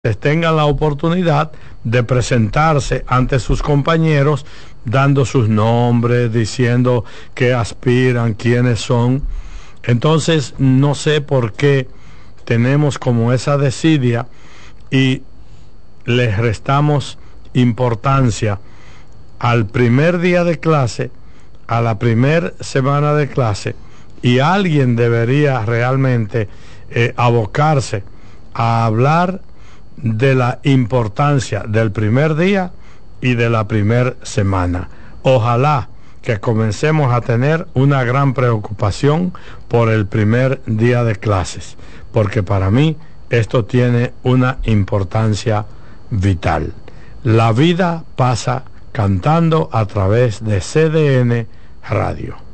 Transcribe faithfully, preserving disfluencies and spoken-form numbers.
tengan la oportunidad de presentarse ante sus compañeros, dando sus nombres, diciendo que aspiran, quiénes son. Entonces, no sé por qué tenemos como esa desidia y les restamos importancia al primer día de clase, a la primera semana de clase, y alguien debería realmente eh, abocarse a hablar de la importancia del primer día y de la primera semana. Ojalá que comencemos a tener una gran preocupación por el primer día de clases, porque para mí esto tiene una importancia vital. La vida pasa cantando a través de C D N Radio.